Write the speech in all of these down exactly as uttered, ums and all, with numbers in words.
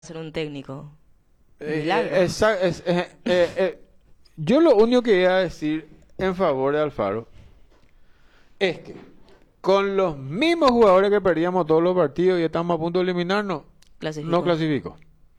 ser un técnico. Eh, Milagro. eh, esa- es- eh, eh, eh, yo lo único que iba a decir en favor de Alfaro es que con los mismos jugadores que perdíamos todos los partidos y estamos a punto de eliminarnos, no Clasificó. clasificó.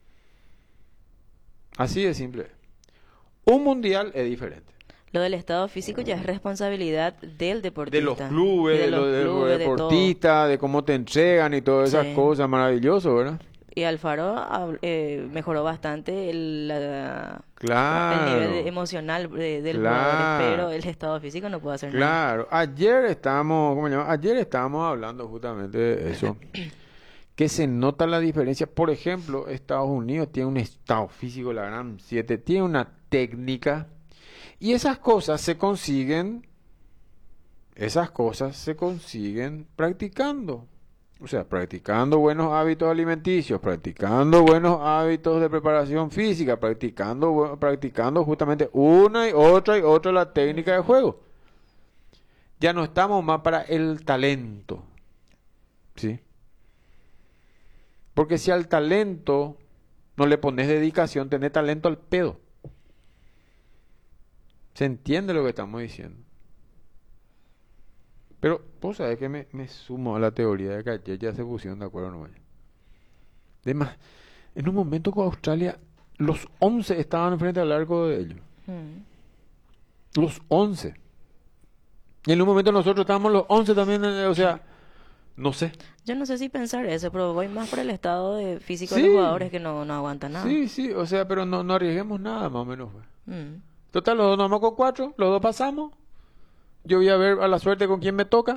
Así de simple. Un mundial es diferente. Lo del estado físico ya es responsabilidad del De los deportista. clubes, De de los los, de los clubes, de todo. deportistas, de cómo te entregan y todas esas Sí. cosas, maravilloso, ¿verdad? Y Alfaro hab- eh, mejoró bastante el, la- el Claro. nivel de- emocional de- del Claro. jugador, pero el estado físico no puede hacer nada. Claro, ayer estábamos, ¿cómo se llama? Ayer estábamos hablando justamente de eso, que se nota la diferencia. Por ejemplo, Estados Unidos tiene un estado físico, la gran siete, tiene una técnica, y esas cosas se consiguen, esas cosas se consiguen practicando. O sea, practicando buenos hábitos alimenticios, practicando buenos hábitos de preparación física, practicando, bu- practicando justamente una y otra y otra la técnica de juego. Ya no estamos más para el talento, ¿sí? Porque si al talento no le pones dedicación, tenés talento al pedo. ¿Se entiende lo que estamos diciendo? Pero, vos sabés que me, me sumo a la teoría de que ayer ya se pusieron de acuerdo, no vaya. Además, en un momento con Australia, los once estaban frente al arco de ellos. Mm. Los once. Y en un momento nosotros estábamos los once también, eh, o sea, no sé. Yo no sé si pensar eso, pero voy más por el estado de físico de Sí. los jugadores que no, no aguantan nada. Sí, sí, o sea, pero no, no arriesguemos nada, más o menos. Pues. Mm. Total, los dos nos vamos con cuatro, los dos pasamos. Yo voy a ver a la suerte con quién me toca.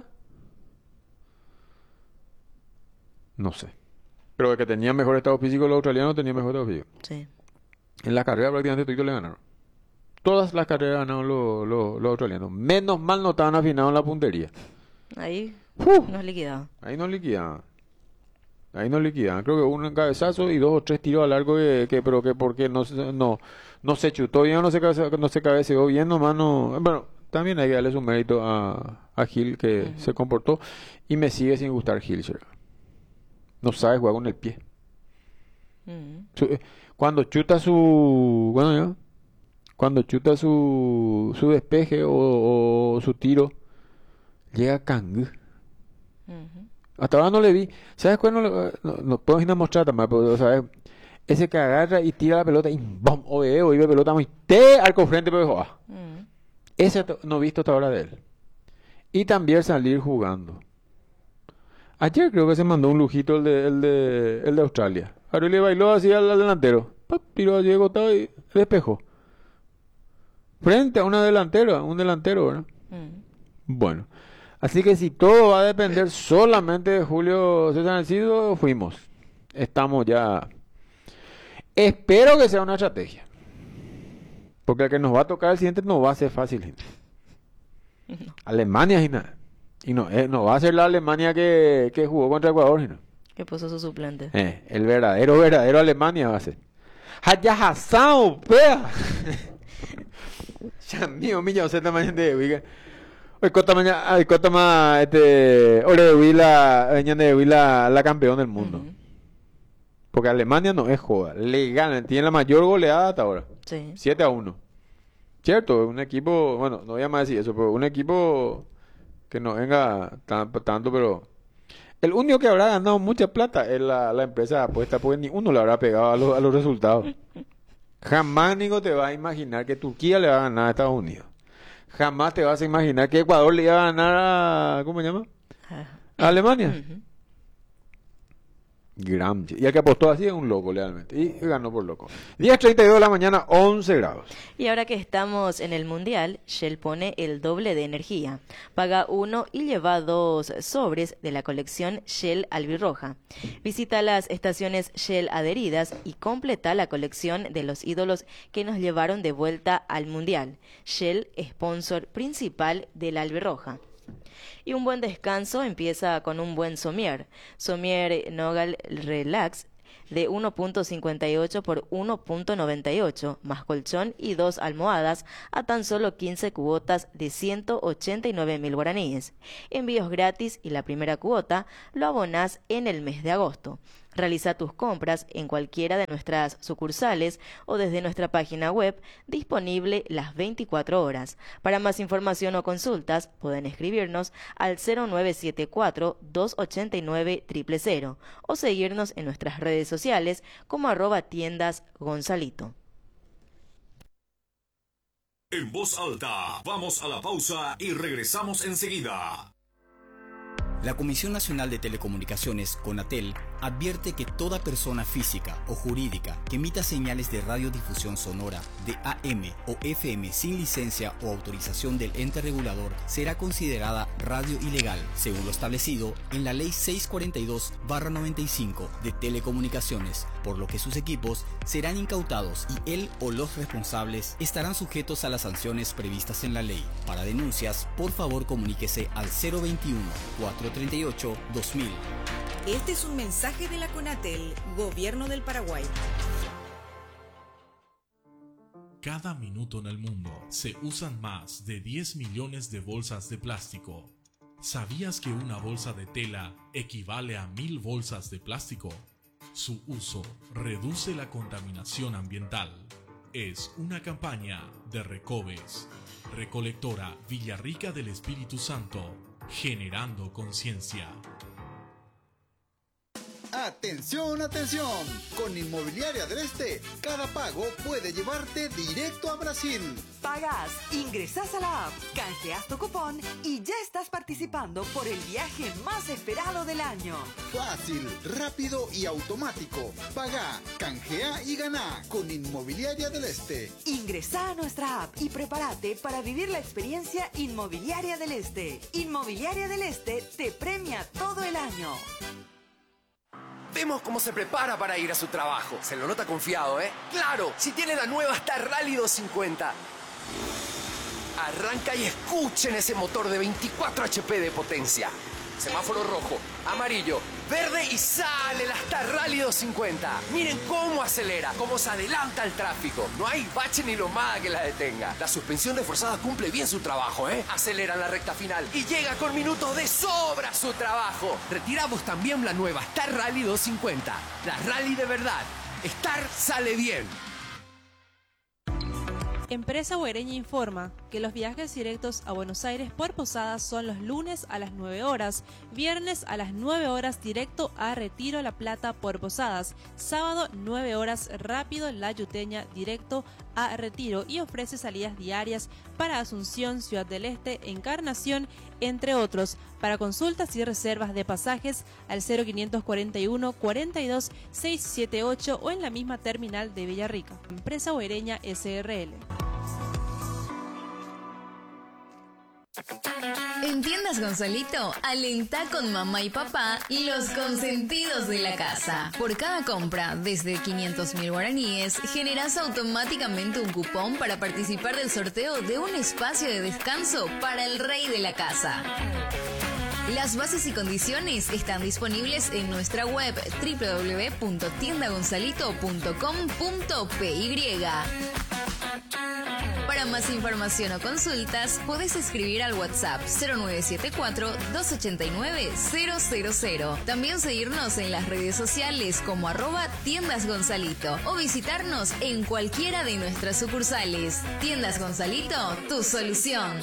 No sé. Pero el que tenía mejor estado físico, los australianos tenían mejor estado físico. Sí. En la carrera prácticamente todos le ganaron. Todas las carreras ganaron los, los, los australianos. Menos mal no estaban afinados en la puntería. Ahí Uf, nos liquidaban. ahí no liquidaban. Ahí no liquidaban. Creo que un cabezazo y dos o tres tiros a largo que, que pero que porque no, se- no, no se chutó bien o no se, cabece- no se cabeceó bien, nomás no. Bueno, también hay que darle su mérito a, a Gil que Ujú. se comportó y me sigue sin gustar Gil. No sabe jugar con el pie. Mm. Su- eh, Cuando chuta su, bueno, ya, cuando chuta su, su despeje o, o su tiro, llega Kang. Ujú. Hasta ahora no le vi. ¿Sabes cuál? No, le- no, no puedo ir a mostrar también, pero ¿sabes? Ese que agarra y tira la pelota y ¡bum! O veo, y ve pelota muy te arco frente, pero dijo, ah. Mm. Ese to- no he visto hasta ahora de él. Y también salir jugando. Ayer creo que se mandó un lujito el de, el de, el de Australia. Ahora le bailó así al, al delantero. Pap, tiró así de costado y despejó. Frente a una delantera, un delantero, ¿verdad? Mm. Bueno. Así que si todo va a depender solamente de Julio César Enciso, fuimos. Estamos ya. Espero que sea una estrategia. Porque el que nos va a tocar el siguiente no va a ser fácil, gente. No. Alemania, y nada. Y no, eh, no va a ser la Alemania que, que jugó contra Ecuador, sino. Que puso su suplente. Eh, el verdadero, verdadero Alemania va a ser. Haya Hassan, pea. Ya mío, mío, o sea, también de Wigan. Hoy cota mañana, hoy cota más, este, ore de Willa, venían de Willa la campeón del mundo. Ujú. Porque Alemania no es joda, le ganan, tiene la mayor goleada hasta ahora. Sí. siete a uno. Cierto, un equipo, bueno, no voy a más decir eso, pero un equipo que no venga tan- tanto, pero el único que habrá ganado mucha plata es la, la empresa de apuesta, porque ni uno le habrá pegado a, los a los resultados. Jamás, Nico, te vas a imaginar que Turquía le va a ganar a Estados Unidos. Jamás te vas a imaginar que Ecuador le iba a ganar a, ¿cómo se llama? Ah. A Alemania. Ujú. Gran. Y el que apostó así es un loco, realmente. Y ganó por loco. diez treinta y dos de la mañana, once grados. Y ahora que estamos en el Mundial, Shell pone el doble de energía. Paga uno y lleva dos sobres de la colección Shell Albirroja. Visita las estaciones Shell adheridas y completa la colección de los ídolos que nos llevaron de vuelta al Mundial. Shell, sponsor principal de la Albirroja. Y un buen descanso empieza con un buen somier. Somier Nogal Relax de uno punto cincuenta y ocho por uno punto noventa y ocho, más colchón y dos almohadas a tan solo quince cuotas de ciento ochenta y nueve mil guaraníes. Envíos gratis y la primera cuota lo abonás en el mes de agosto. Realiza tus compras en cualquiera de nuestras sucursales o desde nuestra página web, disponible las veinticuatro horas. Para más información o consultas, pueden escribirnos al cero nueve siete cuatro, dos ocho nueve, cero cero cero o seguirnos en nuestras redes sociales como arroba tiendas Gonzalito. En voz alta, vamos a la pausa y regresamos enseguida. La Comisión Nacional de Telecomunicaciones, CONATEL, advierte que toda persona física o jurídica que emita señales de radiodifusión sonora de A M o F M sin licencia o autorización del ente regulador será considerada radio ilegal, según lo establecido en la Ley seiscientos cuarenta y dos barra noventa y cinco de Telecomunicaciones, por lo que sus equipos serán incautados y él o los responsables estarán sujetos a las sanciones previstas en la ley. Para denuncias, por favor comuníquese al cero veintiuno, cuatrocientos treinta y ocho, dos mil. Este es un mensaje de la CONATEL, Gobierno del Paraguay. Cada minuto en el mundo se usan más de diez millones de bolsas de plástico. ¿Sabías que una bolsa de tela equivale a mil bolsas de plástico? Su uso reduce la contaminación ambiental. Es una campaña de Recobes, Recolectora Villarrica del Espíritu Santo, generando conciencia. Atención, atención, con Inmobiliaria del Este, cada pago puede llevarte directo a Brasil. Pagas, ingresás a la app, canjeas tu cupón y ya estás participando por el viaje más esperado del año. Fácil, rápido y automático. Paga, canjea y gana con Inmobiliaria del Este. Ingresá a nuestra app y prepárate para vivir la experiencia Inmobiliaria del Este. Inmobiliaria del Este te premia todo el año. Vemos cómo se prepara para ir a su trabajo. Se lo nota confiado, ¿eh? ¡Claro! Si tiene la nueva Star Rally doscientos cincuenta. Arranca y escuchen ese motor de veinticuatro H P de potencia. Semáforo rojo, amarillo, verde y sale la Star Rally doscientos cincuenta. Miren cómo acelera, cómo se adelanta el tráfico. No hay bache ni lomada que la detenga. La suspensión reforzada cumple bien su trabajo, ¿eh? Acelera en la recta final y llega con minutos de sobra a su trabajo. Retiramos también la nueva Star Rally doscientos cincuenta. La Rally de verdad. Star sale bien. Empresa Huereña informa que los viajes directos a Buenos Aires por Posadas son los lunes a las nueve horas, viernes a las nueve horas directo a Retiro La Plata por Posadas, sábado nueve horas rápido La Yuteña directo a Retiro y ofrece salidas diarias para Asunción, Ciudad del Este, Encarnación, entre otros. Para consultas y reservas de pasajes al cero quinientos cuarenta y uno, cuarenta y dos, seiscientos setenta y ocho o en la misma terminal de Villarrica. Empresa Huereña S R L. En Tiendas Gonzalito, alentá con mamá y papá los consentidos de la casa. Por cada compra, desde quinientos mil guaraníes, generás automáticamente un cupón para participar del sorteo de un espacio de descanso para el rey de la casa. Las bases y condiciones están disponibles en nuestra web doble u doble u doble u punto tienda gonzalito punto com punto p y. Para más información o consultas, podés escribir al WhatsApp cero nueve siete cuatro, dos ocho nueve, cero cero cero. También seguirnos en las redes sociales como arroba Tiendas Gonzalito o visitarnos en cualquiera de nuestras sucursales. Tiendas Gonzalito, tu solución.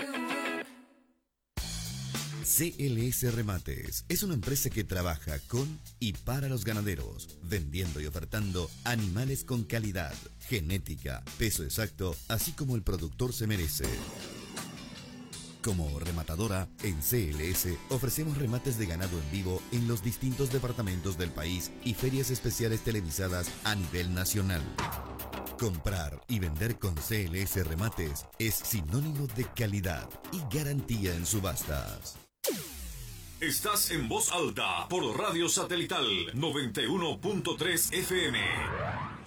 C L S Remates es una empresa que trabaja con y para los ganaderos, vendiendo y ofertando animales con calidad, genética, peso exacto, así como el productor se merece. Como rematadora, en C L S ofrecemos remates de ganado en vivo en los distintos departamentos del país y ferias especiales televisadas a nivel nacional. Comprar y vender con C L S Remates es sinónimo de calidad y garantía en subastas. Estás en voz alta por Radio Satelital noventa y uno punto tres F M.